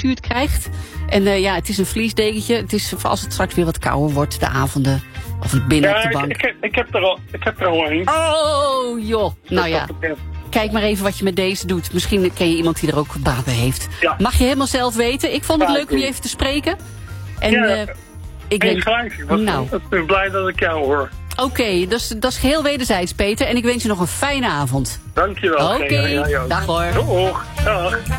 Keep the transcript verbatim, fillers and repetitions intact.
ingestuurd krijgt. En uh, ja, het is een vliesdekentje. Het is voor als het straks weer wat kouder wordt, de avonden. Of binnen ja, op de bank. Ik, ik, ik, heb er al, ik heb er al een. Oh, joh. Nou ja. Kijk maar even wat je met deze doet. Misschien ken je iemand die er ook baat bij heeft. Ja. Mag je helemaal zelf weten. Ik vond het ja, leuk om je even te spreken. En ja, uh, ik denk... gelijk. Ik was nou. ben blij dat ik jou hoor. Oké, okay, dat, dat is geheel wederzijds, Peter. En ik wens je nog een fijne avond. Dankjewel. Oké, okay. ja, ja, dag hoor. Doeg. Dag.